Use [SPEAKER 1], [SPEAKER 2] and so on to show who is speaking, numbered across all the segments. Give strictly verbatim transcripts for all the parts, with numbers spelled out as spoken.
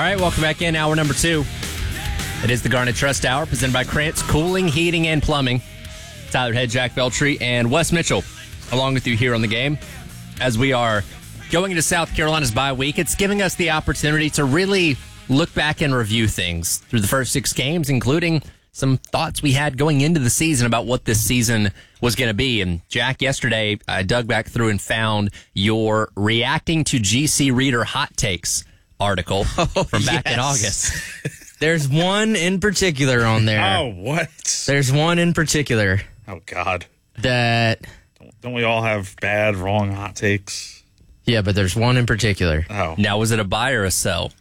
[SPEAKER 1] right, welcome back in. Hour number two. It is the Garnet Trust Hour, presented by Krantz Cooling, Heating, and Plumbing. Tyler Head, Jack Beltry, and Wes Mitchell, along with you here on the game. As we are going into South Carolina's bye week, it's giving us the opportunity to really look back and review things through the first six games, including some thoughts we had going into the season about what this season was going to be. And Jack, yesterday, I dug back through and found your Reacting to G C Reader Hot Takes article oh, from back yes. in August.
[SPEAKER 2] There's one in particular on there.
[SPEAKER 3] Oh, what?
[SPEAKER 2] There's one in particular.
[SPEAKER 3] Oh, God.
[SPEAKER 2] That.
[SPEAKER 3] Don't, don't we all have bad, wrong hot takes?
[SPEAKER 2] Yeah, but there's one in particular.
[SPEAKER 3] Oh.
[SPEAKER 1] Now, was it a buy or a sell?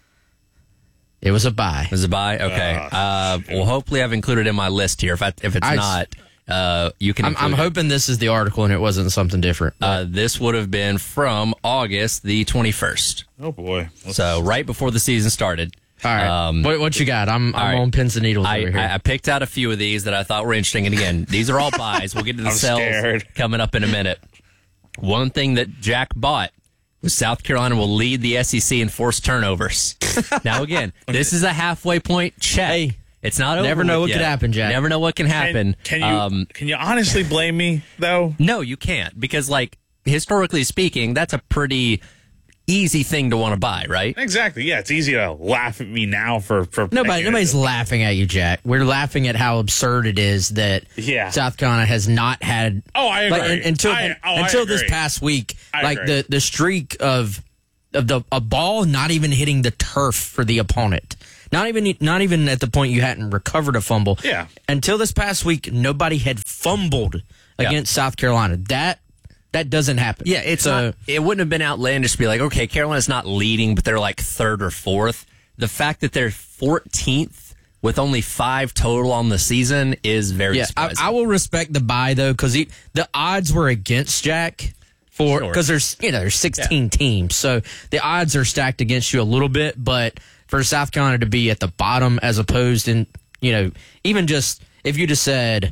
[SPEAKER 2] It was a buy.
[SPEAKER 1] It was a buy? Okay. Uh, uh, well, hopefully I've included it in my list here. If I, if it's
[SPEAKER 2] I,
[SPEAKER 1] not, uh, you can
[SPEAKER 2] I'm, I'm hoping this is the article and it wasn't something different.
[SPEAKER 1] Uh, this would have been from August the twenty-first.
[SPEAKER 3] Oh, boy. Let's...
[SPEAKER 1] So right before the season started.
[SPEAKER 2] All right. Um, what, what you got? I'm, I'm
[SPEAKER 1] right.
[SPEAKER 2] on pins and needles
[SPEAKER 1] I,
[SPEAKER 2] over here.
[SPEAKER 1] I, I picked out a few of these that I thought were interesting. And again, these are all buys. We'll get to the sells
[SPEAKER 3] scared.
[SPEAKER 1] coming up in a minute. One thing that Jack bought was South Carolina will lead the S E C in forced turnovers. Now, again, this is a halfway point check.
[SPEAKER 2] Hey,
[SPEAKER 1] it's not over.
[SPEAKER 2] Never know what
[SPEAKER 1] yet.
[SPEAKER 2] could happen, Jack.
[SPEAKER 1] Never know what can happen.
[SPEAKER 3] Can, can you
[SPEAKER 1] um,
[SPEAKER 3] can you honestly blame me, though?
[SPEAKER 1] No, you can't. Because, like, historically speaking, that's a pretty easy thing to want to buy, right?
[SPEAKER 3] Exactly. Yeah, it's easy to laugh at me now for for
[SPEAKER 2] nobody. Nobody's laughing at you, Jack. We're laughing at how absurd it is that
[SPEAKER 3] yeah.
[SPEAKER 2] South Carolina has not had.
[SPEAKER 3] Oh, I agree.
[SPEAKER 2] Like, until
[SPEAKER 3] I, oh,
[SPEAKER 2] until
[SPEAKER 3] I
[SPEAKER 2] this
[SPEAKER 3] agree.
[SPEAKER 2] past week,
[SPEAKER 3] I
[SPEAKER 2] like
[SPEAKER 3] agree.
[SPEAKER 2] the the streak of of the a ball not even hitting the turf for the opponent. Not even not even at the point you hadn't recovered a fumble.
[SPEAKER 3] Yeah.
[SPEAKER 2] Until this past week, nobody had fumbled
[SPEAKER 1] yeah.
[SPEAKER 2] against South Carolina. That. That doesn't happen.
[SPEAKER 1] Yeah, it's
[SPEAKER 2] so,
[SPEAKER 1] not, it wouldn't have been outlandish to be like, okay, Carolina's not leading, but they're like third or fourth. The fact that they're fourteenth with only five total on the season is very
[SPEAKER 2] yeah,
[SPEAKER 1] surprising.
[SPEAKER 2] I, I will respect the buy, though, because the odds were against Jack for because sure. there's you know there's sixteen yeah. teams, so the odds are stacked against you a little bit. But for South Carolina to be at the bottom, as opposed in you know even just if you just said,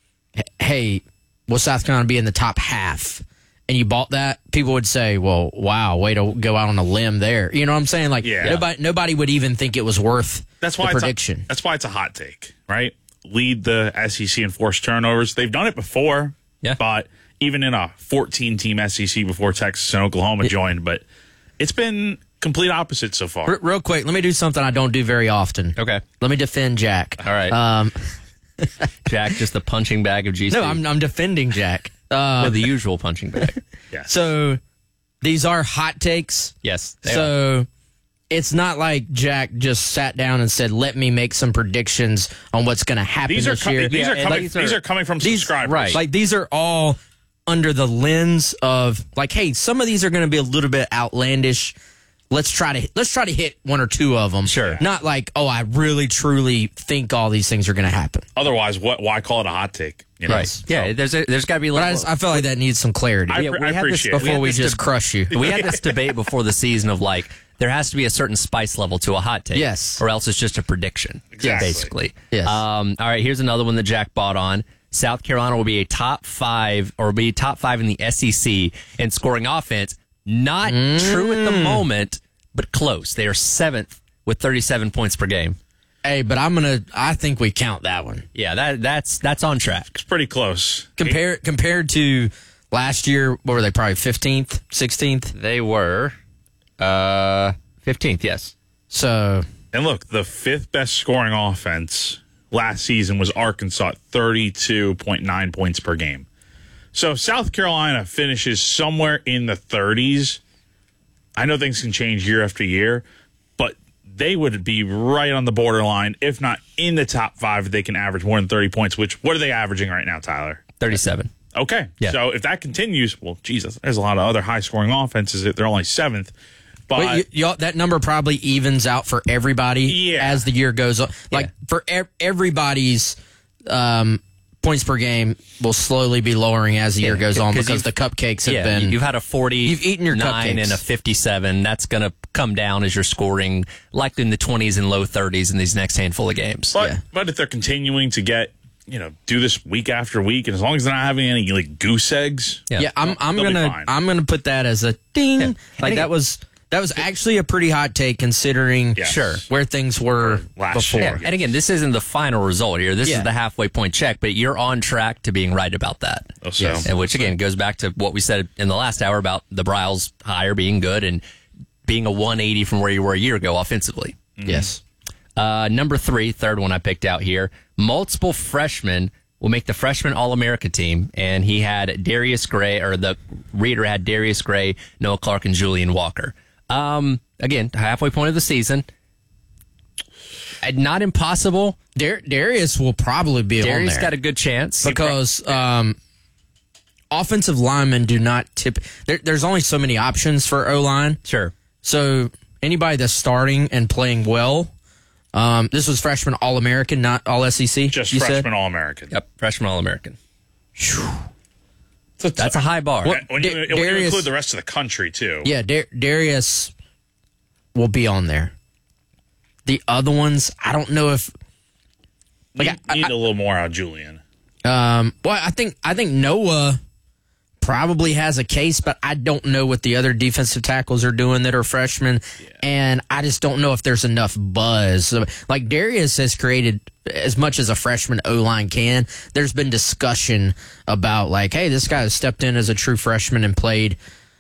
[SPEAKER 2] hey, will South Carolina be in the top half? And you bought that, people would say, well, wow, way to go out on a limb there. You know what I'm saying? Like,
[SPEAKER 3] yeah.
[SPEAKER 2] nobody nobody would even think it was worth
[SPEAKER 3] that's why
[SPEAKER 2] the prediction.
[SPEAKER 3] A, that's why it's a hot take, right? Lead the S E C in forced turnovers. They've done it before,
[SPEAKER 1] yeah.
[SPEAKER 3] but even in a fourteen-team S E C before Texas and Oklahoma yeah. joined. But it's been complete opposite so far.
[SPEAKER 2] R- real quick, let me do something I don't do very often.
[SPEAKER 1] Okay.
[SPEAKER 2] Let me defend Jack.
[SPEAKER 1] All right.
[SPEAKER 2] Um,
[SPEAKER 1] Jack, just a punching bag of G C.
[SPEAKER 2] No, I'm, I'm defending Jack.
[SPEAKER 1] Uh, no, the usual punching bag.
[SPEAKER 3] Yes.
[SPEAKER 2] So these are hot takes.
[SPEAKER 1] Yes.
[SPEAKER 2] So
[SPEAKER 1] are.
[SPEAKER 2] It's not like Jack just sat down and said, "Let me make some predictions on what's going to happen
[SPEAKER 3] these are
[SPEAKER 2] this
[SPEAKER 3] com-
[SPEAKER 2] year."
[SPEAKER 3] These
[SPEAKER 2] yeah,
[SPEAKER 3] are coming.
[SPEAKER 2] these,
[SPEAKER 3] these are, are coming from
[SPEAKER 2] these,
[SPEAKER 3] subscribers,
[SPEAKER 2] right? Like these are all under the lens of like, hey, some of these are going to be a little bit outlandish. Let's try to let's try to hit one or two of them.
[SPEAKER 1] Sure.
[SPEAKER 2] Not like, oh, I really truly think all these things are going to happen.
[SPEAKER 3] Otherwise, what? Why call it a hot take? You know?
[SPEAKER 1] Right.
[SPEAKER 3] So,
[SPEAKER 1] yeah. There's a, there's got to be. A
[SPEAKER 2] but
[SPEAKER 1] little,
[SPEAKER 2] I, I feel like that needs some clarity.
[SPEAKER 3] I,
[SPEAKER 1] yeah, we
[SPEAKER 3] I
[SPEAKER 1] had
[SPEAKER 3] appreciate
[SPEAKER 1] this
[SPEAKER 3] it.
[SPEAKER 2] before we,
[SPEAKER 1] we
[SPEAKER 2] just
[SPEAKER 1] deb-
[SPEAKER 2] crush you.
[SPEAKER 1] We had this debate before the season of like there has to be a certain spice level to a hot take.
[SPEAKER 2] Yes.
[SPEAKER 1] Or else it's just a prediction.
[SPEAKER 3] Exactly.
[SPEAKER 1] Basically.
[SPEAKER 2] Yes.
[SPEAKER 1] Um, all right. Here's another one that Jack bought on. South Carolina will be a top five or be top five in the S E C in scoring offense. Not mm. true at the moment, but close. They are seventh with thirty-seven points per game.
[SPEAKER 2] Hey, but I'm gonna. I think we count that one.
[SPEAKER 1] Yeah, that that's that's on track.
[SPEAKER 3] It's pretty close.
[SPEAKER 2] Compared compared to last year, what were they? Probably fifteenth, sixteenth.
[SPEAKER 1] They were uh, fifteenth. Yes.
[SPEAKER 2] So
[SPEAKER 3] and look, the fifth best scoring offense last season was Arkansas, thirty-two point nine points per game. So if South Carolina finishes somewhere in the thirties, I know things can change year after year, but they would be right on the borderline, if not in the top five, if they can average more than thirty points, which, what are they averaging right now, Tyler?
[SPEAKER 1] thirty-seven.
[SPEAKER 3] Okay.
[SPEAKER 1] Yeah.
[SPEAKER 3] So if that continues, well, Jesus, there's a lot of other high-scoring offenses. They're only seventh. But
[SPEAKER 2] Wait, you, you, that number probably evens out for everybody
[SPEAKER 3] yeah.
[SPEAKER 2] as the year goes on. Like,
[SPEAKER 1] yeah.
[SPEAKER 2] for e- everybody's um, points per game will slowly be lowering as the year
[SPEAKER 1] Yeah,
[SPEAKER 2] goes on
[SPEAKER 1] because
[SPEAKER 2] because the cupcakes have
[SPEAKER 1] yeah,
[SPEAKER 2] been...
[SPEAKER 1] You've had a forty,
[SPEAKER 2] You've eaten your
[SPEAKER 1] nine
[SPEAKER 2] cupcakes.
[SPEAKER 1] and a fifty-seven. That's going to come down as you're scoring likely in the twenties and low thirties in these next handful of games.
[SPEAKER 3] But,
[SPEAKER 2] Yeah.
[SPEAKER 3] but if they're continuing to get, you know, do this week after week, and as long as they're not having any like goose eggs,
[SPEAKER 1] Yeah.
[SPEAKER 2] Yeah, I'm, I'm
[SPEAKER 3] they'll be
[SPEAKER 2] gonna
[SPEAKER 3] fine.
[SPEAKER 2] I'm gonna put that as a ding.
[SPEAKER 1] Yeah.
[SPEAKER 2] Like
[SPEAKER 1] And
[SPEAKER 2] that
[SPEAKER 1] it-
[SPEAKER 2] was That was actually a pretty hot take considering
[SPEAKER 3] Yes.
[SPEAKER 1] Sure.
[SPEAKER 2] where things were
[SPEAKER 3] Last
[SPEAKER 2] before.
[SPEAKER 3] year.
[SPEAKER 1] And again, this isn't the final result here. This
[SPEAKER 2] Yeah.
[SPEAKER 1] is the halfway point check, but you're on track to being right about that.
[SPEAKER 3] Oh, so.
[SPEAKER 2] Yes.
[SPEAKER 1] And which again goes back to what we said in the last hour about the Bryles hire being good and being a one eighty from where you were a year ago offensively.
[SPEAKER 2] Yes.
[SPEAKER 1] Uh, number three, third one I picked out here. Multiple freshmen will make the freshman All-America team, and he had Darius Gray, or the reader had Darius Gray, Noah Clark, and Julian Walker. Um, again, halfway point of the season. Uh, Not impossible.
[SPEAKER 2] Dar- Darius will probably be
[SPEAKER 1] Darius
[SPEAKER 2] on there
[SPEAKER 1] got a good chance.
[SPEAKER 2] because um, offensive linemen do not tip. There, there's only so many options for O line.
[SPEAKER 1] Sure.
[SPEAKER 2] So anybody that's starting and playing well, um, this was freshman All American, not All S E C.
[SPEAKER 3] Just
[SPEAKER 2] you said?
[SPEAKER 3] freshman All-American.
[SPEAKER 1] Yep, freshman All-American.
[SPEAKER 3] So
[SPEAKER 1] That's a high bar.
[SPEAKER 2] What-
[SPEAKER 3] when you,
[SPEAKER 2] Da-
[SPEAKER 3] when you
[SPEAKER 2] Darius-
[SPEAKER 3] include the rest of the country, too.
[SPEAKER 2] Yeah, Dar- Darius will be on there. The other ones, I don't know if.
[SPEAKER 3] Need,
[SPEAKER 2] Like, I-
[SPEAKER 3] need
[SPEAKER 2] I-
[SPEAKER 3] a little more out of Julian.
[SPEAKER 2] Um, well, I think I think Noah probably has a case, but I don't know what the other defensive tackles are doing that are freshmen, and I just don't know if there's enough buzz. So, like Darius has created as much as a freshman O line can. There's been discussion about like, hey, this guy has stepped in as a true freshman and played.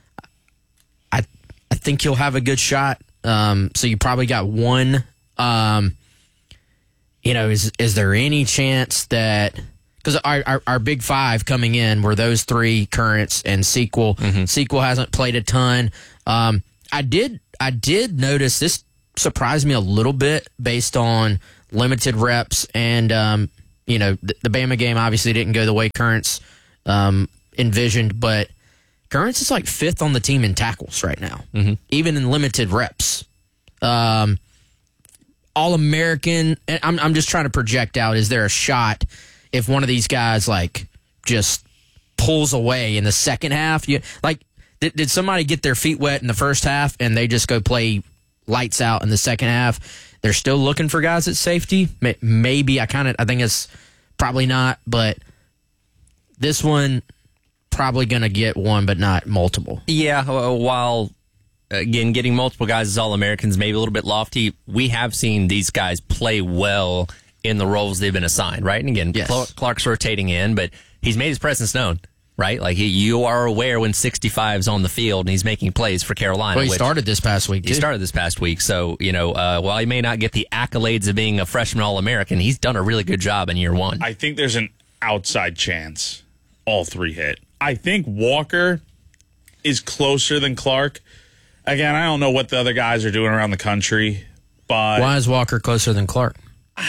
[SPEAKER 2] I I think he'll have a good shot. Um, so you probably got one. Um, you know, is is there any chance that because our, our our big five coming in were those three Currents and Sequel.
[SPEAKER 1] Mm-hmm.
[SPEAKER 2] Sequel hasn't played a ton. Um, I did I did notice this surprised me a little bit based on limited reps and um, you know the, the Bama game obviously didn't go the way Currents um, envisioned, but Currents is like fifth on the team in tackles right now, mm-hmm. even in limited reps. Um, All American. And I'm I'm just trying to project out. Is there a shot if one of these guys like just pulls away in the second half? You like did, did somebody get their feet wet in the first half and they just go play lights out in the second half? They're still looking for guys at safety. Maybe I kind of I think it's probably not, but this one probably going to get one, but not multiple.
[SPEAKER 1] Yeah, uh, while again getting multiple guys as All-Americans maybe a little bit lofty, we have seen these guys play well in the roles they've been assigned, right? And again,
[SPEAKER 2] Yes.
[SPEAKER 1] Cl- Clark's rotating in, but he's made his presence known, right? Like he, you are aware when sixty-five is on the field and he's making plays for Carolina.
[SPEAKER 2] Well, he
[SPEAKER 1] which-
[SPEAKER 2] started this past week,
[SPEAKER 1] He
[SPEAKER 2] too.
[SPEAKER 1] started this past week, so you know uh, while he may not get the accolades of being a freshman All-American, he's done a really good job in year one.
[SPEAKER 3] I think there's an outside chance all three hit. I think Walker is closer than Clark. Again, I don't know what the other guys are doing around the country, but
[SPEAKER 2] Why is Walker closer than Clark?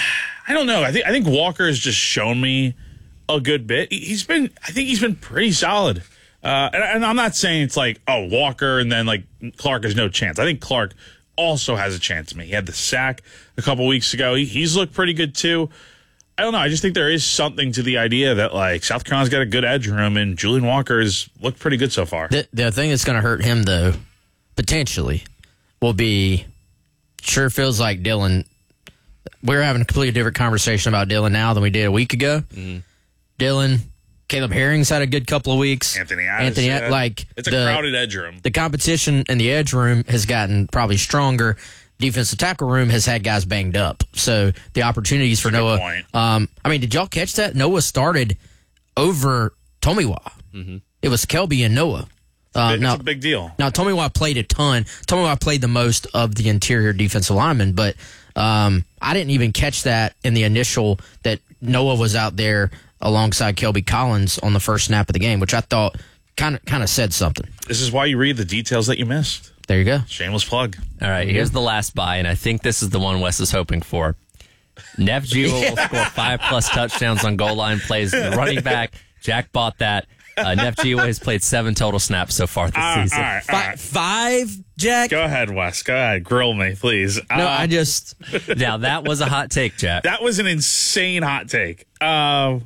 [SPEAKER 3] I don't know. I think I think Walker has just shown me a good bit. He- He's been, I think he's been pretty solid. Uh, and, and I'm not saying it's like, oh, Walker and then like Clark has no chance. I think Clark also has a chance to me. He had the sack a couple weeks ago. He, he's looked pretty good too. I don't know. I just think there is something to the idea that like South Carolina's got a good edge room and Julian Walker has looked pretty good so far.
[SPEAKER 2] The, the thing that's going to hurt him, though, potentially, will be sure feels like Dylan. We're having a completely different conversation about Dylan now than we did a week ago. Mm-hmm. Dylan, Caleb Herring's had a good couple of weeks.
[SPEAKER 3] Anthony
[SPEAKER 2] Anthony,
[SPEAKER 3] Addis, yeah.
[SPEAKER 2] like
[SPEAKER 3] It's a
[SPEAKER 2] the,
[SPEAKER 3] crowded edge room.
[SPEAKER 2] the competition in the edge room has gotten probably stronger. Defensive tackle room has had guys banged up, so the opportunities for
[SPEAKER 3] That's a good
[SPEAKER 2] Noah.
[SPEAKER 3] point.
[SPEAKER 2] Um, I mean, did y'all catch that? Noah started over Tomiwa. Mm-hmm. It was Kelby and Noah. Uh,
[SPEAKER 3] It's
[SPEAKER 2] now,
[SPEAKER 3] a big deal.
[SPEAKER 2] now, Tomiwa played a ton. Tomiwa played the most of the interior defensive linemen, but um, I didn't even catch that in the initial that Noah was out there alongside Kelby Collins on the first snap of the game, which I thought kind of kind of said something.
[SPEAKER 3] This is why you read the details that you missed.
[SPEAKER 2] There you go.
[SPEAKER 3] Shameless plug.
[SPEAKER 1] All right, here's the last buy, and I think this is the one Wes is hoping for. Neff Jewell will score five plus touchdowns on goal line plays. The running back, Jack bought that. Uh, Neff Jewell has played seven total snaps so far this
[SPEAKER 3] Uh,
[SPEAKER 1] season.
[SPEAKER 3] all right, all
[SPEAKER 2] Fi-
[SPEAKER 3] right.
[SPEAKER 2] Five, Jack?
[SPEAKER 3] Go ahead, Wes. Go ahead. Grill me, please.
[SPEAKER 2] No,
[SPEAKER 3] Uh,
[SPEAKER 2] I just
[SPEAKER 1] Now, that was a hot take, Jack.
[SPEAKER 3] That was an insane hot take. Uh,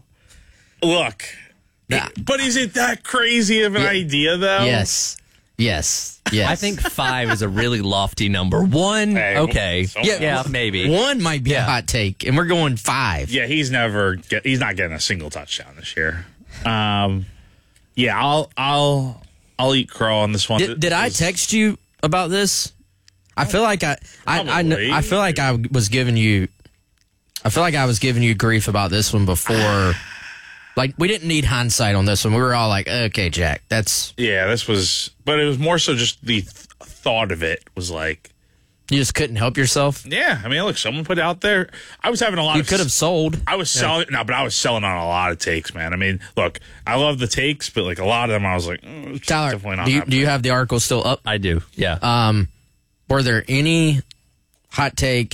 [SPEAKER 3] look,
[SPEAKER 2] Nah.
[SPEAKER 3] but is it that crazy of an
[SPEAKER 2] Yeah.
[SPEAKER 3] idea, though?
[SPEAKER 2] yes, yes, yes.
[SPEAKER 1] I think five is a really lofty number. One,
[SPEAKER 3] Hey,
[SPEAKER 1] okay.
[SPEAKER 3] so-
[SPEAKER 1] Yeah, yeah, maybe.
[SPEAKER 2] one might be
[SPEAKER 1] Yeah.
[SPEAKER 2] a hot take, and we're going five.
[SPEAKER 3] Yeah, he's never get. He's not getting a single touchdown this year. Um, yeah, I'll, I'll, I'll eat crow on this one.
[SPEAKER 2] Did, did I
[SPEAKER 3] This-
[SPEAKER 2] text you about this? I feel like I, I, I, I, I feel like I was giving you, I feel like I was giving you grief about this one before. Like, we didn't need hindsight on this one. We were all like, okay, Jack, that's...
[SPEAKER 3] Yeah, this was... But it was more so just the th- thought of it was like...
[SPEAKER 2] You just couldn't help yourself?
[SPEAKER 3] Yeah. I mean, look, someone put it out there. I was having a lot
[SPEAKER 2] you
[SPEAKER 3] of...
[SPEAKER 2] You could have sold.
[SPEAKER 3] I was selling... Yeah. No, but I was selling on a lot of takes, man. I mean, look, I love the takes, but, like, a lot of them I was like... Mm,
[SPEAKER 2] Tyler,
[SPEAKER 3] definitely not
[SPEAKER 2] do you,
[SPEAKER 3] happening.
[SPEAKER 2] do you have the article still up?
[SPEAKER 1] I do, yeah.
[SPEAKER 2] Um, were there any hot take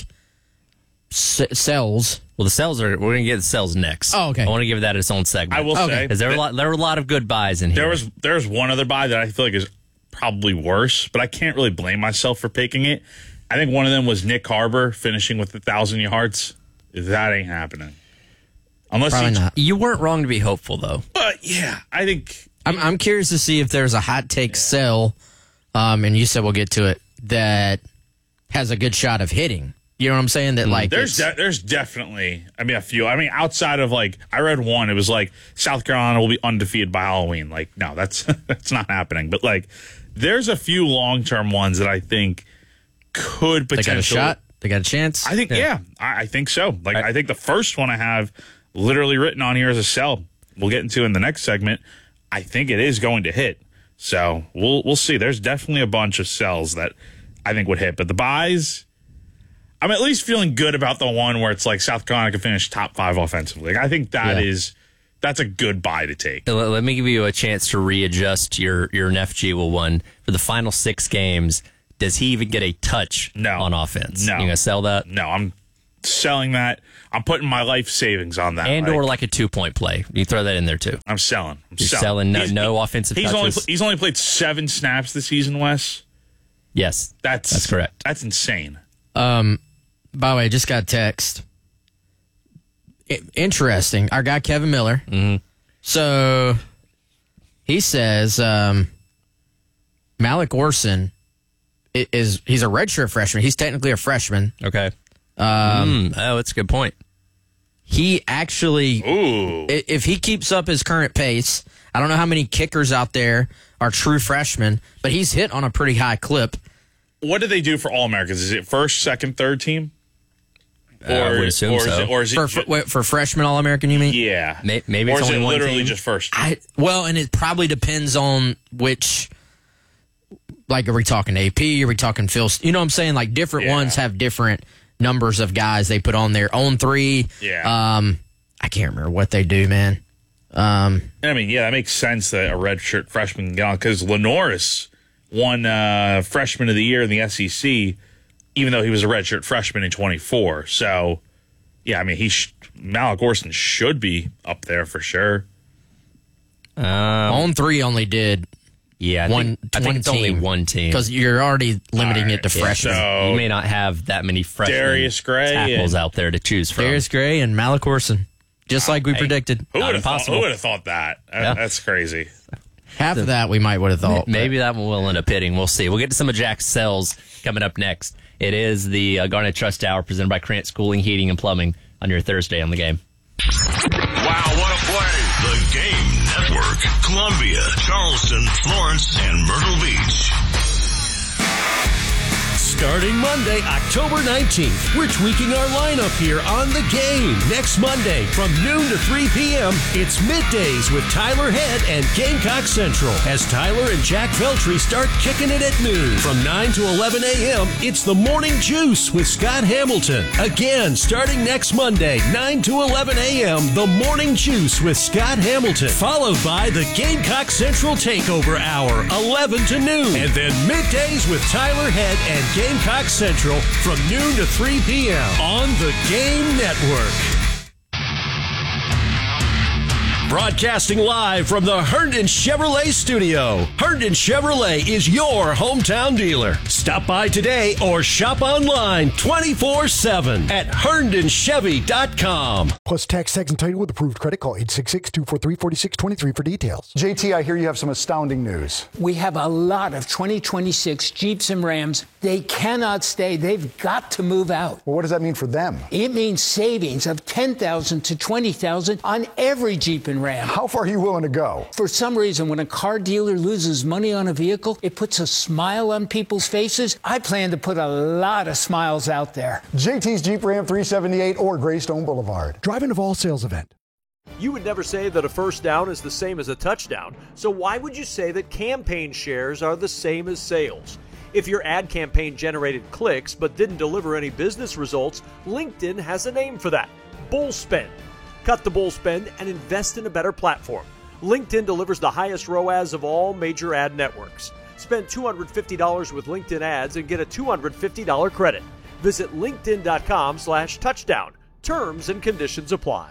[SPEAKER 2] s- sells...
[SPEAKER 1] Well, the sales are. We're going to get the sales next.
[SPEAKER 2] Oh, okay.
[SPEAKER 1] I want to give that its own segment.
[SPEAKER 3] I will
[SPEAKER 2] okay.
[SPEAKER 3] say
[SPEAKER 1] because there were a lot. There were a lot of good buys in here.
[SPEAKER 3] There was there's one other buy that I feel like is probably worse, but I can't really blame myself for picking it. I think one of them was Nick Harbor finishing with a thousand yards. That ain't happening. Unless
[SPEAKER 2] Probably
[SPEAKER 3] he,
[SPEAKER 2] not.
[SPEAKER 1] You weren't wrong to be hopeful, though.
[SPEAKER 3] But yeah, I think
[SPEAKER 2] I'm I'm curious to see if there's a hot take yeah. sell, um, and you said we'll get to it, that has a good shot of hitting. You know what I'm saying? That like
[SPEAKER 3] there's de- there's definitely I mean a few. I mean outside of like I read one. It was like South Carolina will be undefeated by Halloween. Like no, that's that's not happening. But like there's a few long term ones that I think could potentially.
[SPEAKER 2] They got a shot. They got a chance.
[SPEAKER 3] I think yeah, yeah I, I think so. Like I, I think the first one I have literally written on here as a sell. We'll get into in the next segment. I think it is going to hit. So we'll we'll see. There's definitely a bunch of sells that I think would hit, but the buys. I'm at least feeling good about the one where it's like South Carolina can finish top five offensively. Like, I think that yeah. is that's a good buy to take.
[SPEAKER 1] Let me give you a chance to readjust your your N F G will one for the final six games. Does he even get a touch
[SPEAKER 3] no.
[SPEAKER 1] on offense?
[SPEAKER 3] No,
[SPEAKER 1] you gonna sell that?
[SPEAKER 3] No, I'm selling that. I'm putting my life savings on that,
[SPEAKER 1] and
[SPEAKER 3] like,
[SPEAKER 1] or like a two point play. You throw that in there too.
[SPEAKER 3] I'm selling. I'm
[SPEAKER 1] You're
[SPEAKER 3] selling.
[SPEAKER 1] selling no,
[SPEAKER 3] he's,
[SPEAKER 1] no offensive.
[SPEAKER 3] He's
[SPEAKER 1] touches.
[SPEAKER 3] only he's only played seven snaps this season, Wes.
[SPEAKER 1] Yes,
[SPEAKER 3] that's
[SPEAKER 1] that's correct.
[SPEAKER 3] That's insane.
[SPEAKER 2] Um. By the way, I just got a text. I- interesting. Our guy, Kevin Miller.
[SPEAKER 1] Mm-hmm.
[SPEAKER 2] So, he says um, Malik Orson is, he's a redshirt freshman. He's technically a freshman.
[SPEAKER 1] Okay.
[SPEAKER 2] Um,
[SPEAKER 1] mm, oh, that's a good point.
[SPEAKER 2] He actually,
[SPEAKER 3] Ooh.
[SPEAKER 2] if he keeps up his current pace, I don't know how many kickers out there are true freshmen, but he's hit on a pretty high clip.
[SPEAKER 3] What do they do for All-Americans? Is it first, second, third team?
[SPEAKER 1] Or, uh, I would assume
[SPEAKER 3] or
[SPEAKER 1] so.
[SPEAKER 3] Is it, or is it
[SPEAKER 2] for, for, wait, for freshman All-American, you mean?
[SPEAKER 3] Yeah.
[SPEAKER 1] Maybe, maybe
[SPEAKER 3] or
[SPEAKER 1] it's
[SPEAKER 3] is
[SPEAKER 1] only
[SPEAKER 3] it
[SPEAKER 1] one
[SPEAKER 3] literally
[SPEAKER 1] team?
[SPEAKER 3] just first?
[SPEAKER 2] I, well, and it probably depends on which, like, are we talking A P? Are we talking Phil? You know what I'm saying? Like, different
[SPEAKER 3] yeah.
[SPEAKER 2] ones have different numbers of guys they put on there. On three.
[SPEAKER 3] Yeah.
[SPEAKER 2] Um, I can't remember what they do, man. Um,
[SPEAKER 3] I mean, yeah, that makes sense that a redshirt freshman can get on because Lenoris won uh, freshman of the year in the S E C, even though he was a redshirt freshman in twenty-four. So, yeah, I mean, he sh- Malik Orson should be up there for sure.
[SPEAKER 1] Um,
[SPEAKER 2] on three only did
[SPEAKER 1] yeah, I
[SPEAKER 2] one.
[SPEAKER 1] think, I think
[SPEAKER 2] one
[SPEAKER 1] it's
[SPEAKER 2] team,
[SPEAKER 1] only one team
[SPEAKER 2] because you're already limiting
[SPEAKER 3] right,
[SPEAKER 2] it to
[SPEAKER 3] yeah,
[SPEAKER 2] freshmen.
[SPEAKER 3] so-
[SPEAKER 1] you may not have that many freshmen
[SPEAKER 3] Darius Gray
[SPEAKER 1] tackles
[SPEAKER 3] and-
[SPEAKER 1] out there to choose from.
[SPEAKER 2] Darius Gray and Malik Orson, just like we
[SPEAKER 1] hey.
[SPEAKER 2] predicted.
[SPEAKER 3] Who
[SPEAKER 1] Not
[SPEAKER 3] would have thought,
[SPEAKER 1] impossible.
[SPEAKER 3] who would have thought that? That-
[SPEAKER 1] Yeah.
[SPEAKER 3] That's crazy.
[SPEAKER 2] Half of that we might would have thought.
[SPEAKER 1] Maybe that one will end up hitting. We'll see. We'll get to some of Jack's sells coming up next. It is the uh, Garnet Trust Hour presented by Krantz Cooling, Heating, and Plumbing on your Thursday on the game.
[SPEAKER 4] Wow, what a play! The Game Network, Columbia, Charleston, Florence, and Myrtle Beach.
[SPEAKER 5] Starting Monday, October nineteenth, we're tweaking our lineup here on The Game. Next Monday from noon to three p.m., it's Middays with Tyler Head and Gamecock Central as Tyler and Jack Veltri start kicking it at noon. From nine to eleven a.m., it's The Morning Juice with Scott Hamilton. Again, starting next Monday, nine to eleven a.m., The Morning Juice with Scott Hamilton. Followed by the Gamecock Central Takeover Hour, eleven to noon. And then Middays with Tyler Head and Gamecock Central from noon to three p.m. on the Game Network. Broadcasting live from the Herndon Chevrolet studio. Herndon Chevrolet is your hometown dealer. Stop by today or shop online twenty-four seven at herndon chevy dot com.
[SPEAKER 6] Plus tax, tax, and title with approved credit. Call eight six six, two four three, four six two three for details.
[SPEAKER 7] J T, I hear you have some astounding news.
[SPEAKER 8] We have a lot of twenty twenty-six Jeeps and Rams. They cannot stay. They've got to move out.
[SPEAKER 7] Well, what does that mean for them?
[SPEAKER 8] It means savings of ten thousand dollars to twenty thousand dollars on every Jeep and and Ram.
[SPEAKER 7] How far are you willing to go?
[SPEAKER 8] For some reason, when a car dealer loses money on a vehicle, it puts a smile on people's faces. I plan to put a lot of smiles out there.
[SPEAKER 7] J T's Jeep Ram three seventy-eight or Greystone Boulevard. Drive-in of all sales event.
[SPEAKER 9] You would never say that a first down is the same as a touchdown. So why would you say that campaign shares are the same as sales? If your ad campaign generated clicks but didn't deliver any business results, LinkedIn has a name for that: bull spend. Cut the bull spend and invest in a better platform. LinkedIn delivers the highest R O A S of all major ad networks. Spend two hundred fifty dollars with LinkedIn ads and get a two hundred fifty dollars credit. Visit linkedin.com slash touchdown. Terms and conditions apply.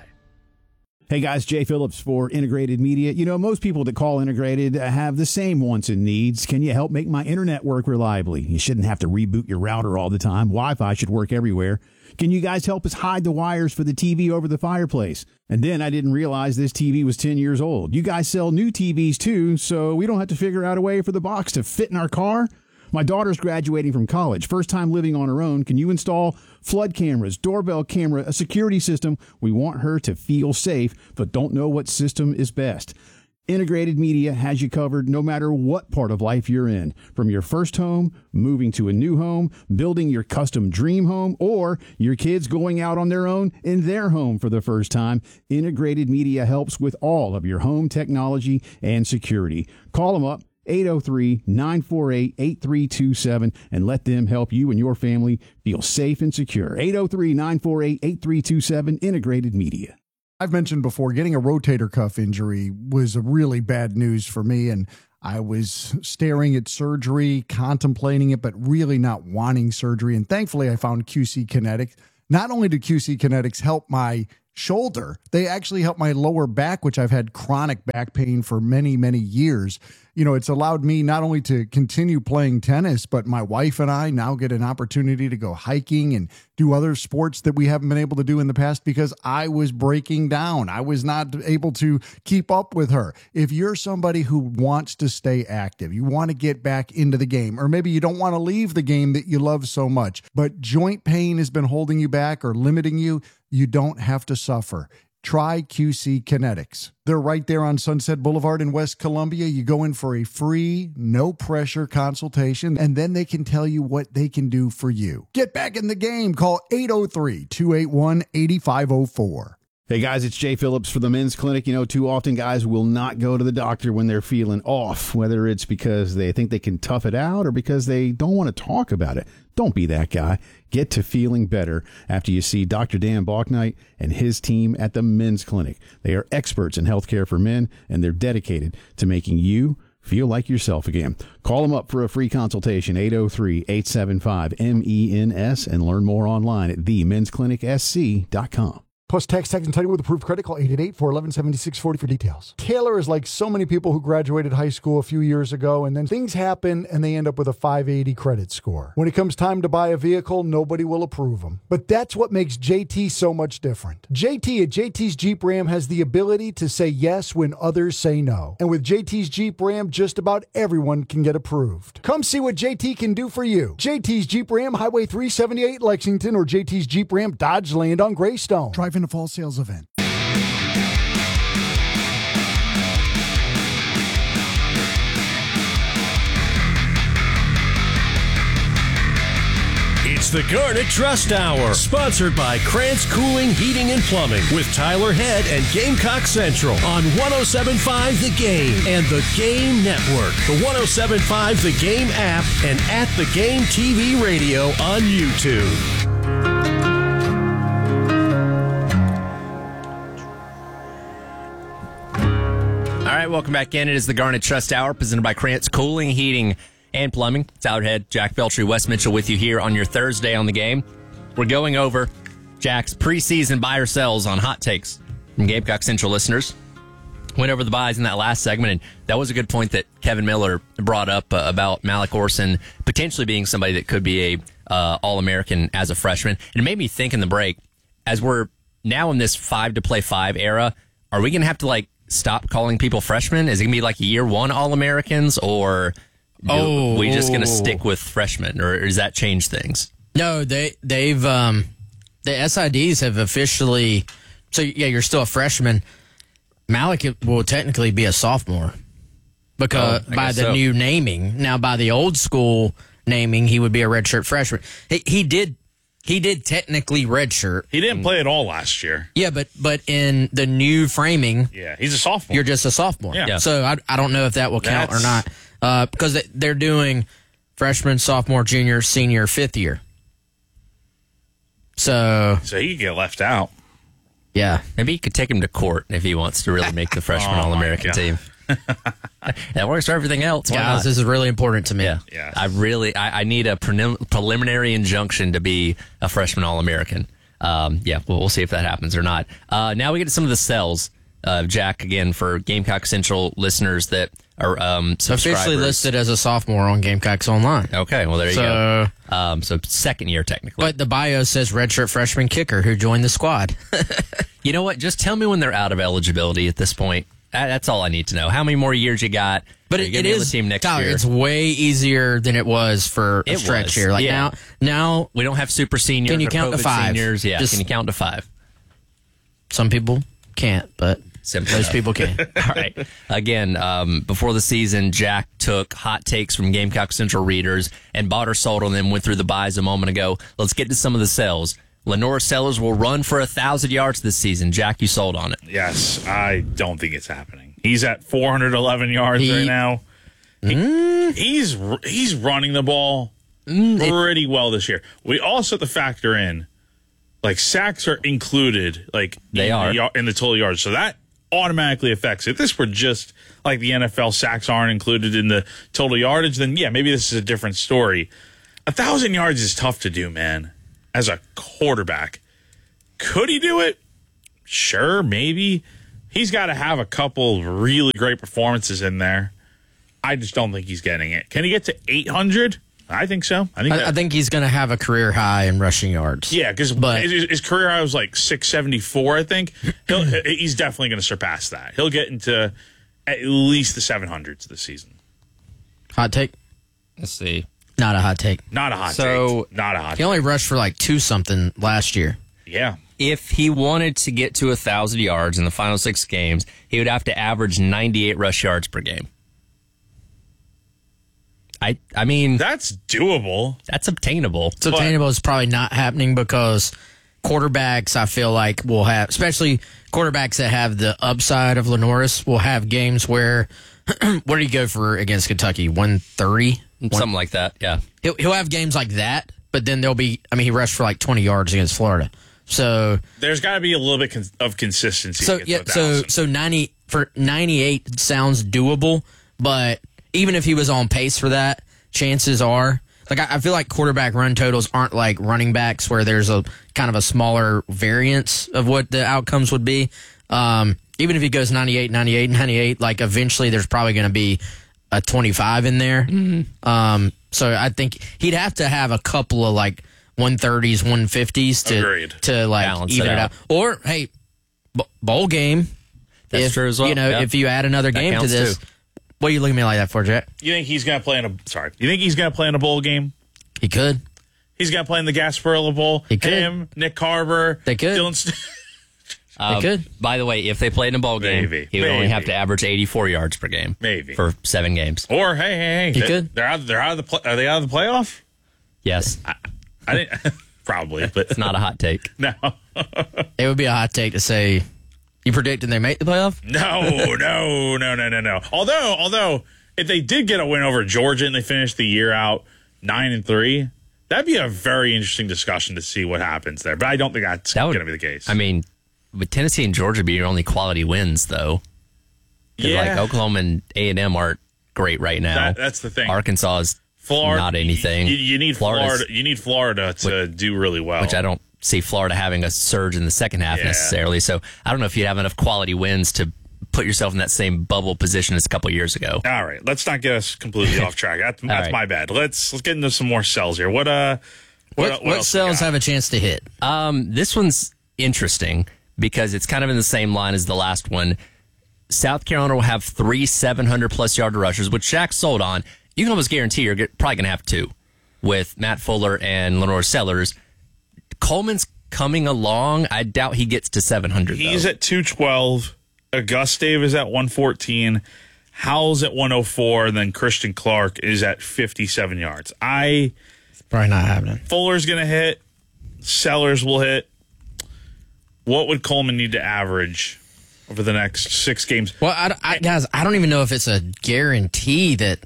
[SPEAKER 10] Hey guys, Jay Phillips for Integrated Media. You know, most people that call Integrated have the same wants and needs. Can you help make my internet work reliably? You shouldn't have to reboot your router all the time. Wi-Fi should work everywhere. Can you guys help us hide the wires for the T V over the fireplace? And then I didn't realize this T V was ten years old. You guys sell new T Vs too, so we don't have to figure out a way for the box to fit in our car? My daughter's graduating from college, first time living on her own. Can you install flood cameras, doorbell camera, a security system? We want her to feel safe, but don't know what system is best. Integrated Media has you covered no matter what part of life you're in. From your first home, moving to a new home, building your custom dream home, or your kids going out on their own in their home for the first time, Integrated Media helps with all of your home technology and security. Call them up. eight oh three, nine four eight, eight three two seven, and let them help you and your family feel safe and secure. eight oh three, nine four eight, eight three two seven, Integrated Media.
[SPEAKER 6] I've mentioned before, getting a rotator cuff injury was a really bad news for me, and I was staring at surgery, contemplating it, but really not wanting surgery. And thankfully, I found Q C Kinetics. Not only do Q C Kinetics help my shoulder, they actually help my lower back, which I've had chronic back pain for many, many years. You know, it's allowed me not only to continue playing tennis, but my wife and I now get an opportunity to go hiking and do other sports that we haven't been able to do in the past because I was breaking down. I was not able to keep up with her. If you're somebody who wants to stay active, you want to get back into the game, or maybe you don't want to leave the game that you love so much, but joint pain has been holding you back or limiting you, you don't have to suffer. Try Q C Kinetics. They're right there on Sunset Boulevard in West Columbia. You go in for a free, no-pressure consultation, and then they can tell you what they can do for you. Get back in the game. Call eight oh three, two eight one, eight five oh four.
[SPEAKER 10] Hey guys, it's Jay Phillips for the Men's Clinic. You know, too often guys will not go to the doctor when they're feeling off, whether it's because they think they can tough it out or because they don't want to talk about it. Don't be that guy. Get to feeling better after you see Doctor Dan Balknight and his team at the Men's Clinic. They are experts in healthcare for men, and they're dedicated to making you feel like yourself again. Call them up for a free consultation, eight oh three, eight seven five, M E N S, and learn more online at the men's clinic s c dot com.
[SPEAKER 6] Plus, text, text, and title with approved credit. Call eight eight eight, four one one, seven six four zero for details. Taylor is like so many people who graduated high school a few years ago, and then things happen, and they end up with a five eighty credit score. When it comes time to buy a vehicle, nobody will approve them. But that's what makes J T so much different. J T at J T's Jeep Ram has the ability to say yes when others say no. And with J T's Jeep Ram, just about everyone can get approved. Come see what J T can do for you. J T's Jeep Ram, Highway three seventy-eight, Lexington, or J T's Jeep Ram, Dodge Land on Greystone. Drive in a fall sales event.
[SPEAKER 5] It's the Garnet Trust Hour, sponsored by Krantz Cooling, Heating, and Plumbing, with Tyler Head and Gamecock Central on one oh seven point five The Game and The Game Network, the one oh seven point five The Game app, and at The Game T V Radio on YouTube.
[SPEAKER 1] All right, welcome back in. It is the Garnet Trust Hour, presented by Krantz Cooling, Heating, and Plumbing. Tyler Head, Jack Beltry, Wes Mitchell with you here on your Thursday on the Game. We're going over Jack's preseason buy or sells on hot takes from Gamecock Central listeners. Went over the buys in that last segment, and that was a good point that Kevin Miller brought up uh, about Malik Orson potentially being somebody that could be a uh, All-American as a freshman. And it made me think in the break, as we're now in this five-to-play-five era, are we going to have to, like, stop calling people freshmen? Is it going to be like year one All-Americans, or do
[SPEAKER 2] oh,
[SPEAKER 1] we just going to stick with freshmen, or does that change things?
[SPEAKER 2] No, they, they've, um, the S I Ds have officially, so yeah, you're still a freshman. Malik will technically be a sophomore because
[SPEAKER 1] Oh, I
[SPEAKER 2] by
[SPEAKER 1] guess
[SPEAKER 2] the
[SPEAKER 1] so.
[SPEAKER 2] new naming. Now, by the old school naming, he would be a redshirt freshman. He, he did he did technically redshirt.
[SPEAKER 3] He didn't play at all last year.
[SPEAKER 2] Yeah, but but in the new framing,
[SPEAKER 3] Yeah, he's a sophomore.
[SPEAKER 2] you're just a sophomore.
[SPEAKER 3] Yeah. Yeah.
[SPEAKER 2] So I, I don't know if that will count or not
[SPEAKER 3] That's-
[SPEAKER 2] uh, because they, they're doing freshman, sophomore, junior, senior, fifth year. So
[SPEAKER 3] so he could get left out.
[SPEAKER 2] yeah,
[SPEAKER 1] Maybe you could take him to court if he wants to really make the freshman
[SPEAKER 3] Oh,
[SPEAKER 1] All
[SPEAKER 3] my
[SPEAKER 1] American
[SPEAKER 3] God.
[SPEAKER 1] team. That works for everything else. Why
[SPEAKER 2] guys,
[SPEAKER 1] not?
[SPEAKER 2] this is really important to me.
[SPEAKER 1] Yeah,
[SPEAKER 3] Yes.
[SPEAKER 1] I really, I, I need a prelim- preliminary injunction to be a freshman All American. Um, yeah, we'll, we'll see if that happens or not. Uh, now we get to some of the cells. Uh, Jack, again, for Gamecock Central listeners that are um, subscribers.
[SPEAKER 2] Officially listed as a sophomore on Gamecocks Online.
[SPEAKER 1] Okay, well there you
[SPEAKER 2] So-
[SPEAKER 1] go. Um, so second year technically.
[SPEAKER 2] But the bio says redshirt freshman kicker who joined the squad.
[SPEAKER 1] You know what? Just tell me when they're out of eligibility at this point. That, that's all I need to know. How many more years you got?
[SPEAKER 2] But
[SPEAKER 1] Are
[SPEAKER 2] it,
[SPEAKER 1] you gonna
[SPEAKER 2] it
[SPEAKER 1] be on
[SPEAKER 2] is
[SPEAKER 1] the team next
[SPEAKER 2] Tyler,
[SPEAKER 1] year.
[SPEAKER 2] it's way easier than it was for a
[SPEAKER 1] It
[SPEAKER 2] stretch
[SPEAKER 1] was,
[SPEAKER 2] here. Like
[SPEAKER 1] yeah.
[SPEAKER 2] now, now
[SPEAKER 1] We don't have super seniors.
[SPEAKER 2] Can you
[SPEAKER 1] or
[SPEAKER 2] count to
[SPEAKER 1] COVID
[SPEAKER 2] five?
[SPEAKER 1] Seniors. Yeah,
[SPEAKER 2] Just-
[SPEAKER 1] can you count to five?
[SPEAKER 2] some people can't, but
[SPEAKER 1] Simple
[SPEAKER 2] most
[SPEAKER 1] enough.
[SPEAKER 2] people can.
[SPEAKER 1] All right. Again, um, before the season, Jack took hot takes from Gamecock Central readers and bought or sold on them. Went through the buys a moment ago. Let's get to some of the sells. Lenora Sellers will run for a thousand yards this season. Jack, you sold on it.
[SPEAKER 3] Yes, I don't think it's happening. He's at four hundred eleven yards
[SPEAKER 2] He-
[SPEAKER 3] right now. He-
[SPEAKER 2] Mm.
[SPEAKER 3] he's he's running the ball pretty well this year. We also have to factor in, like, sacks are included, like
[SPEAKER 1] They
[SPEAKER 3] in
[SPEAKER 1] are.
[SPEAKER 3] the, yar- in the total yards, so that automatically affects it. If this were just like the N F L, sacks aren't included in the total yardage, then yeah, maybe this is a different story. A thousand yards is tough to do, man. As a quarterback, could he do it? Sure, maybe. He's got to have a couple really great performances in there. I just don't think he's getting it. Can he get to eight hundred? I think so. I think.
[SPEAKER 2] I,
[SPEAKER 3] that,
[SPEAKER 2] I think he's going to have a career high in rushing yards.
[SPEAKER 3] yeah, because
[SPEAKER 2] but-
[SPEAKER 3] his, his career high was like six seventy four. I think he'll, he's definitely going to surpass that. He'll get into at least the seven hundreds this season.
[SPEAKER 2] Hot take?
[SPEAKER 1] Let's see.
[SPEAKER 2] Not a hot take.
[SPEAKER 3] Not a hot
[SPEAKER 1] So-
[SPEAKER 3] take. Not a hot
[SPEAKER 2] He
[SPEAKER 3] take.
[SPEAKER 2] only rushed for like two something last year.
[SPEAKER 3] Yeah.
[SPEAKER 1] If he wanted to get to a thousand yards in the final six games, he would have to average ninety-eight rush yards per game. I, I mean,
[SPEAKER 3] That's doable.
[SPEAKER 1] that's obtainable.
[SPEAKER 2] It's obtainable is probably not happening because quarterbacks, I feel like, will have, especially quarterbacks that have the upside of Lenoris, will have games where, what did he go for against Kentucky? one thirty?
[SPEAKER 1] Something like that. Yeah.
[SPEAKER 2] He'll, he'll have games like that, but then there'll be, I mean, he rushed for like twenty yards against Florida. So,
[SPEAKER 3] There's got to be a little bit con- of consistency.
[SPEAKER 2] so
[SPEAKER 3] to get to
[SPEAKER 2] yeah,
[SPEAKER 3] a
[SPEAKER 2] so,
[SPEAKER 3] thousand.
[SPEAKER 2] so ninety, for ninety-eight sounds doable, but even if he was on pace for that, chances are, like, I, I feel like quarterback run totals aren't like running backs where there's a kind of a smaller variance of what the outcomes would be. Um, even if he goes ninety-eight, ninety-eight, ninety-eight, like eventually there's probably going to be a twenty-five in there.
[SPEAKER 1] Mm-hmm.
[SPEAKER 2] Um, so I think he'd have to have a couple of like one thirties, one fifties to,
[SPEAKER 3] Agreed.
[SPEAKER 2] to like
[SPEAKER 1] Balance
[SPEAKER 2] even
[SPEAKER 1] it
[SPEAKER 2] it
[SPEAKER 1] out.
[SPEAKER 2] out. Or, hey, b- bowl game.
[SPEAKER 1] That's
[SPEAKER 2] if,
[SPEAKER 1] true as well.
[SPEAKER 2] You know,
[SPEAKER 1] Yeah.
[SPEAKER 2] if you add another
[SPEAKER 1] That
[SPEAKER 2] game to
[SPEAKER 1] counts
[SPEAKER 2] this,
[SPEAKER 1] too.
[SPEAKER 2] what are you looking at me like that for, Jack?
[SPEAKER 3] You think he's going to play in a sorry? You think he's going to play in a bowl game?
[SPEAKER 2] He could.
[SPEAKER 3] He's going to play in the Gasparilla Bowl.
[SPEAKER 2] He could.
[SPEAKER 3] Him, Nick Carver.
[SPEAKER 2] They could.
[SPEAKER 3] Dylan St-
[SPEAKER 1] Um,
[SPEAKER 2] could.
[SPEAKER 1] By the way, if they played in a ball game,
[SPEAKER 3] Maybe.
[SPEAKER 1] he would only
[SPEAKER 3] Maybe.
[SPEAKER 1] have to average eighty-four yards per game.
[SPEAKER 3] Maybe.
[SPEAKER 1] For seven games.
[SPEAKER 3] or hey, hey, hey,
[SPEAKER 2] He
[SPEAKER 3] they,
[SPEAKER 2] could.
[SPEAKER 3] They're out. They're out of the. Play, are they out of the playoff?
[SPEAKER 1] Yes.
[SPEAKER 3] I didn't. Probably, but
[SPEAKER 1] It's not a hot take.
[SPEAKER 3] no,
[SPEAKER 2] It would be a hot take to say, you predicting they make the playoff?
[SPEAKER 3] no, no, no, no, no, no. Although, although, if they did get a win over Georgia and they finished the year out nine and three, that'd be a very interesting discussion to see what happens there. But I don't think that's
[SPEAKER 1] That would-
[SPEAKER 3] going to be the case.
[SPEAKER 1] I mean, with Tennessee and Georgia being your only quality wins, though. 'Cause,
[SPEAKER 3] yeah,
[SPEAKER 1] like Oklahoma and A and M aren't great right now.
[SPEAKER 3] That- that's the thing.
[SPEAKER 1] Arkansas is
[SPEAKER 3] Florida,
[SPEAKER 1] not anything.
[SPEAKER 3] You, you need
[SPEAKER 1] Florida's-
[SPEAKER 3] Florida. You need Florida to do really well.
[SPEAKER 1] which I don't see Florida having a surge in the second half
[SPEAKER 3] Yeah.
[SPEAKER 1] necessarily. So I don't know if you'd have enough quality wins to put yourself in that same bubble position as a couple years ago.
[SPEAKER 3] All right, let's not get us completely off track. That, that's
[SPEAKER 1] right.
[SPEAKER 3] my bad. Let's let's get into some more cells here. What uh, what,
[SPEAKER 2] What,
[SPEAKER 3] what,
[SPEAKER 2] what
[SPEAKER 3] else we
[SPEAKER 2] cells
[SPEAKER 3] got?
[SPEAKER 2] have a chance to hit?
[SPEAKER 1] Um, this one's interesting because it's kind of in the same line as the last one. South Carolina will have three seven hundred plus yard rushers, which Shaq sold on. You can almost guarantee you're get- probably going to have two with Matt Fuller and Lenore Sellers. Coleman's coming along. I doubt he gets to seven hundred.
[SPEAKER 3] He's
[SPEAKER 1] though.
[SPEAKER 3] at two twelve. Augustave is at one fourteen. Howell's at one oh four, and then Christian Clark is at fifty-seven yards. I
[SPEAKER 2] it's probably not happening.
[SPEAKER 3] Fuller's going to hit. Sellers will hit. What would Coleman need to average over the next six games?
[SPEAKER 2] Well, I, I, guys, I don't even know if it's a guarantee that.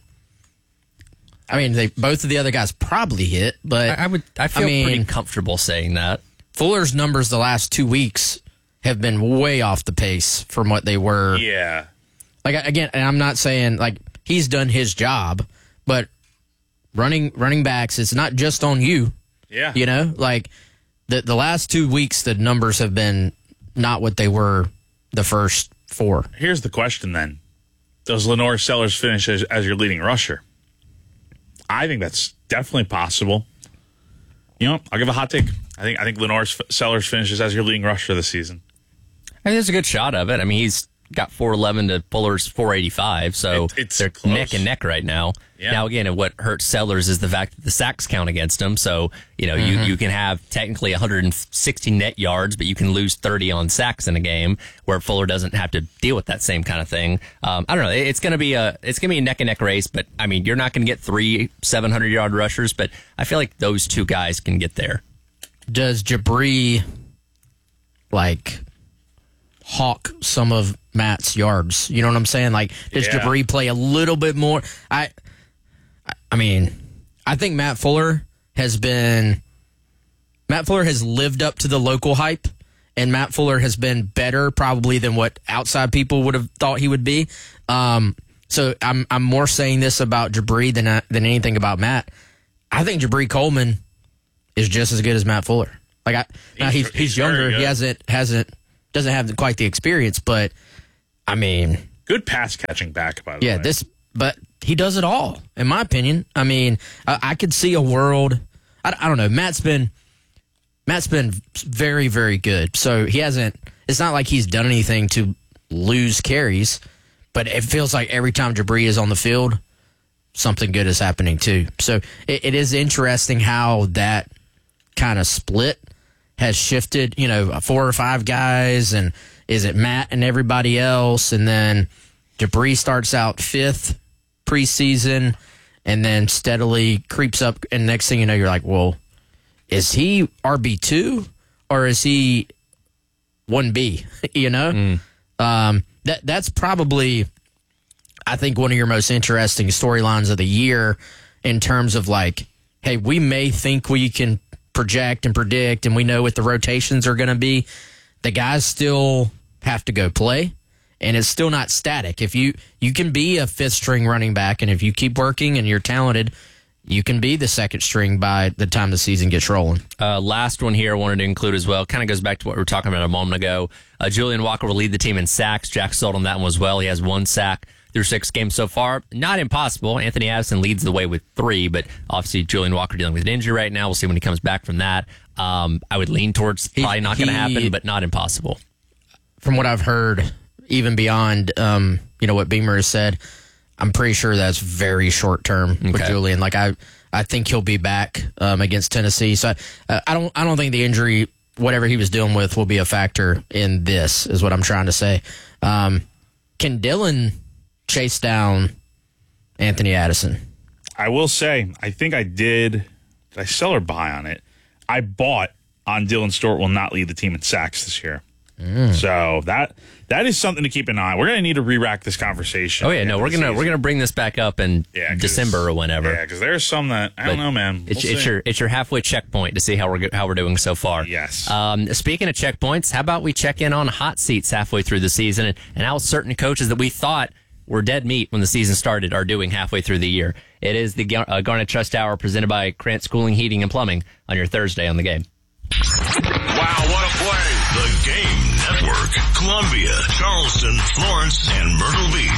[SPEAKER 2] I mean, they both of the other guys probably hit, but
[SPEAKER 1] I, I would. I feel
[SPEAKER 2] I mean,
[SPEAKER 1] pretty comfortable saying that.
[SPEAKER 2] Fuller's numbers the last two weeks have been way off the pace from what they were.
[SPEAKER 3] Yeah.
[SPEAKER 2] Like, again, and I'm not saying, like, he's done his job, but running running backs, it's not just on you.
[SPEAKER 3] Yeah.
[SPEAKER 2] You know? Like, the, the last two weeks, the numbers have been not what they were the first four.
[SPEAKER 3] Here's the question, then. Does Lenore Sellers finish as, as your leading rusher? I think that's definitely possible. You know, I'll give a hot take. I think I think Lenore Sellers finishes as your leading rusher this season.
[SPEAKER 1] I think there's a good shot of it. I mean, he's got four eleven to Fuller's four eighty-five, so
[SPEAKER 3] it, it's
[SPEAKER 1] they're
[SPEAKER 3] close.
[SPEAKER 1] neck and neck right now.
[SPEAKER 3] Yeah.
[SPEAKER 1] Now, again, what hurts Sellers is the fact that the sacks count against him. So, you know, mm-hmm. you, you can have technically one hundred sixty net yards, but you can lose thirty on sacks in a game where Fuller doesn't have to deal with that same kind of thing. Um, I don't know. It's going to be a it's going to be a neck and neck race, but I mean, you're not going to get three seven hundred yard rushers, but I feel like those two guys can get there.
[SPEAKER 2] Does Jabri like hawk some of Matt's yards? You know what I'm saying? Like, does
[SPEAKER 3] yeah.
[SPEAKER 2] Jabri play a little bit more? I, I mean, I think Matt Fuller has been. Matt Fuller has lived up to the local hype, and Matt Fuller has been better probably than what outside people would have thought he would be. Um, so I'm I'm more saying this about Jabri than than anything about Matt. I think Jabri Coleman is just as good as Matt Fuller. Like I, now he's he's, he's younger. He hasn't hasn't doesn't have quite the experience, but I mean,
[SPEAKER 3] good pass catching back by the
[SPEAKER 2] yeah,
[SPEAKER 3] way.
[SPEAKER 2] this but he does it all in my opinion. I mean, I, I could see a world. I, I don't know. Matt's been Matt's been very very good. So he hasn't. It's not like he's done anything to lose carries, but it feels like every time Jabri is on the field, something good is happening too. So it, it is interesting how that kind of split has shifted, you know, four or five guys, and is it Matt and everybody else? And then Jabri starts out fifth preseason and then steadily creeps up. And next thing you know, you're like, well, is he R B two or is he one B? You know? Mm. Um, that that's probably, I think, one of your most interesting storylines of the year in terms of like, hey, we may think we can project and predict and we know what the rotations are going to be. The guys still have to go play, and it's still not static. If you, you can be a fifth string running back, and if you keep working and you're talented, you can be the second string by the time the season gets rolling.
[SPEAKER 1] Uh, last one here I wanted to include as well. Kind of goes back to what we were talking about a moment ago. Uh, Julian Walker will lead the team in sacks. Jack sold on that one as well. He has one sack through six games so far. Not impossible. Anthony Addison leads the way with three, but obviously Julian Walker dealing with an injury right now. We'll see when he comes back from that. Um, I would lean towards probably he, not going to happen, but not impossible.
[SPEAKER 2] From what I've heard, even beyond um, you know what Beamer has said, I'm pretty sure that's very short term okay. with Julian. Like I, I think he'll be back um, against Tennessee. So uh, I don't, I don't think the injury, whatever he was dealing with, will be a factor in this. Is what I'm trying to say. Um, can Dylan chase down Anthony Addison?
[SPEAKER 3] I will say, I think I did. Did I sell or buy on it? I bought on Dylan Stewart will not lead the team in sacks this year. Mm. So that that is something to keep an eye on. We're going to need to re-rack this conversation.
[SPEAKER 1] Oh yeah, no, we're gonna we're gonna bring this back up in yeah, December or whenever.
[SPEAKER 3] Yeah, because there's some that I don't but know, man. We'll
[SPEAKER 1] it's, it's your it's your halfway checkpoint to see how we're how we're doing so far.
[SPEAKER 3] Yes.
[SPEAKER 1] Um, speaking of checkpoints, how about we check in on hot seats halfway through the season and, and how certain coaches that we thought were dead meat when the season started are doing halfway through the year. It is the uh, Garnet Trust Hour presented by Krantz Cooling, Heating, and Plumbing on your Thursday on The Game.
[SPEAKER 4] Wow, what a play. The Game Network, Columbia, Charleston, Florence, and Myrtle Beach.